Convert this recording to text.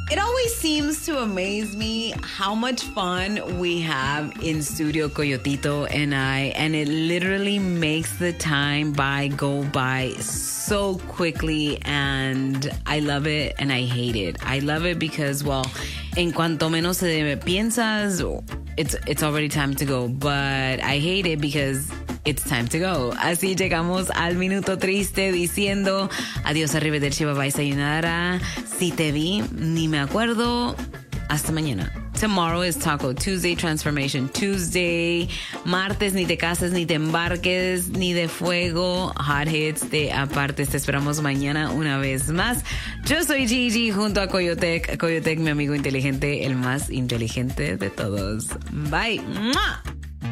It always seems to amaze me how much fun we have in Studio Coyotito and I, and it literally makes the time go by so quickly, and I love it and I hate it. I love it because, well, en cuanto menos se piensas, it's already time to go, but I hate it because it's time to go. Así llegamos al minuto triste diciendo adiós, arrivederci, bye bye, sayonara. Si te vi, ni me acuerdo. Hasta mañana. Tomorrow is Taco Tuesday, Transformation Tuesday. Martes, ni te cases, ni te embarques, ni de fuego. Hot hits de apartes. Te esperamos mañana una vez más. Yo soy Gigi junto a Coyotec. Coyotec, mi amigo inteligente, el más inteligente de todos. Bye. ¡Mua!